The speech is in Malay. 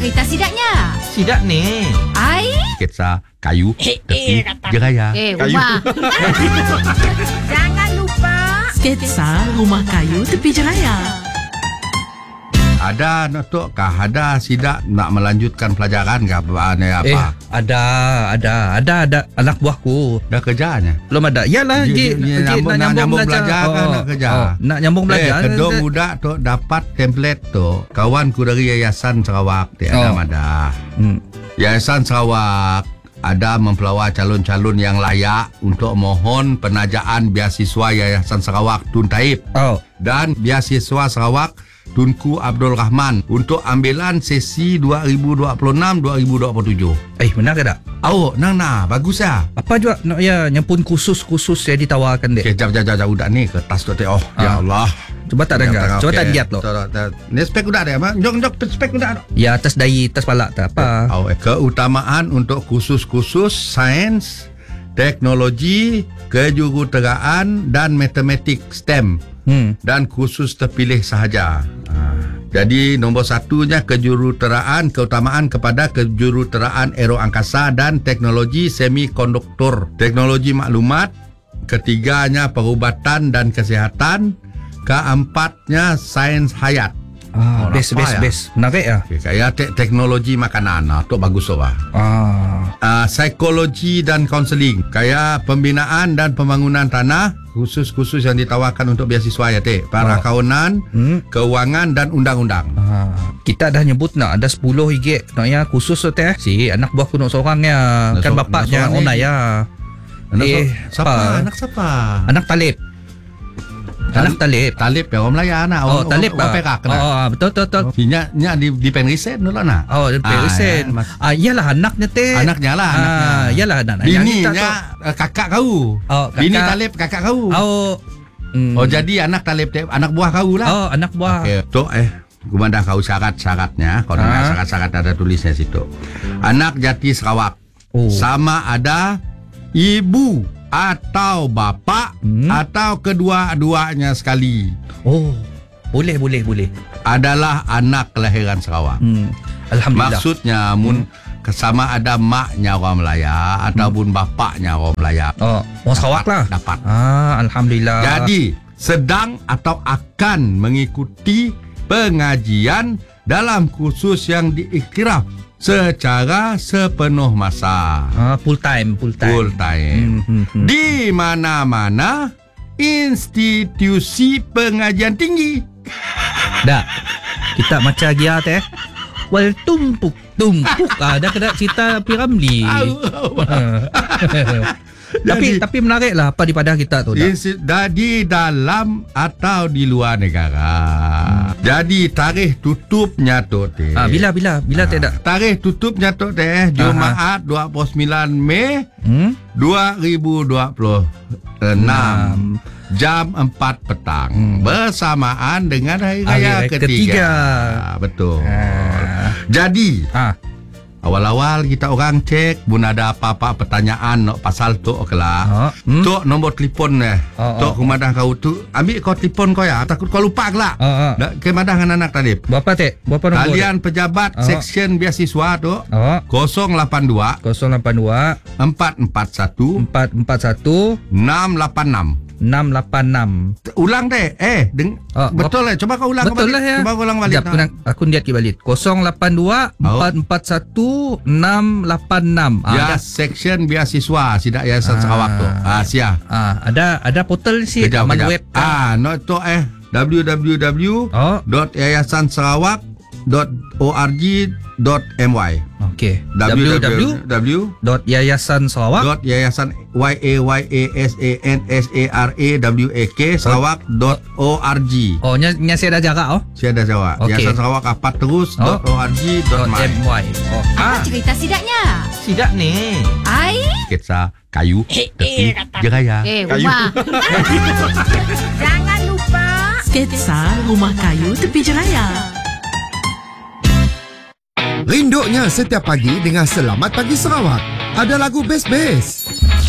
cerita sidaknya? Sidak ni. Ai? Sketsa kayu tepi jeraya. Kayu. Rumah. Jangan lupa Sketsa rumah kayu tepi jeraya. Ada Tok kah? Ada sidak nak melanjutkan pelajaran kah? Apa? Ada anak buahku. Dah kerjanya? Belum ada. Yalah, nak nyambung belajar kan nak kerja. Nak nyambung belajar. Kedua budak tu dapat template tu. Kawanku dari Yayasan Sarawak dia ada. Yayasan Sarawak ada mempelawar calon-calon yang layak untuk mohon penajaan beasiswa Yayasan Sarawak Tun Taib. Dan beasiswa Sarawak Tunku Abdul Rahman untuk ambilan sesi 2026-2027. Benar ke tak? Bagus ya. Apa juga nak nyampun khusus yang ditawarkan dek. Okay, jap udah ni kertas tu teh. Ya Allah. Cuba tak dengar. Cuba tak lihat lo. Ni spek udah deh, Mak. Jok spek udah. Ya, atas dahi, atas palak tak apa. Keutamaan untuk khusus sains, teknologi, kejuruteraan dan matematik STEM. Dan khusus terpilih sahaja. Jadi nombor satunya keutamaan kepada kejuruteraan aeroangkasa dan teknologi semikonduktor, teknologi maklumat. Ketiganya perubatan dan kesihatan. Keempatnya sains hayat. Best. Menarik ya? Kayak teknologi makanan. Itu bagus apa? Psikologi dan konseling. Kayak pembinaan dan pembangunan tanah. Khusus yang ditawarkan untuk beasiswa ya teh. Para kawanan, keuangan dan undang-undang. Kita dah nyebut nak ada 10 RM nak ya khusus tu teh. Si anak buahku nak seorangnya. Kan bapaknya onai ya. Anak siapa? Anak Talib. Anak Talib ya orang Melayu anak. Talib orang Perak kena. Betul. Nya di Penrisen dulu nak. Di Penrisen. Iyalah anaknya teh. Anaknya. Iyalah anaknya. Bininya kakak kau. Bini Talib kakak kau. Jadi anak Talib anak buah kau lah. Anak buah. Okey. Tu gumanda kau syarat-syaratnya. Kalau syarat-syarat ada tulisnya situ. Anak jati Sarawak. Sama ada ibu atau bapa atau kedua-duanya sekali. Boleh. Adalah anak kelahiran Sarawak. Alhamdulillah. Maksudnya sama ada maknya orang Melaya ataupun bapaknya orang Melaya. Orang Sarawak lah. Dapat. Alhamdulillah. Jadi sedang atau akan mengikuti pengajian dalam kursus yang diiktiraf secara sepenuh masa. Full time. Di mana-mana institusi pengajian tinggi. Dah. Kita macam gia teh. Wal tumpuk. Dah kena cerita Piramli. Tapi menarik lah apa di pada kita tu. Di dalam atau di luar negara. Jadi tarikh tutupnya tu teh. Bila tidak. Tarikh tutupnya tu teh Jumaat 29 Mei 2026 jam 4 petang bersamaan dengan hari raya ketiga. Betul. Jadi awal-awal kita orang cek bun ada apa-apa pertanyaan nak pasal tu oklah. Tok nombor telefon tok kumadah kau tu ambil kau telefon kau ya takut kau lupa kelak. Ke madah dengan anak Talib. Berapa nombor? Kalian pejabat seksyen beasiswa tu 082 441 686. Ulang deh. Betul lah. Coba kau ulang betul balik. Ya. Coba kau ulang balik. Aku lihat balik. 082 441 686. Ya, section beasiswa Sidak Yayasan Sarawak tu. Ada portal si laman web. No tu www.yayasansarawak.org.my. Okey. www.yayasansarawak Sarawak.org. Nya saya dah jarak Saya dah jawab. Yayasan Sarawak apa terus .org.my. Apa cerita sidaknya? Sidak ni. Ai? Sketsa kayu tepi jeraya. Rumah. Jangan lupa Sketsa rumah kayu tepi jeraya. Rinduknya setiap pagi dengan Selamat Pagi Sarawak. Ada lagu best-best.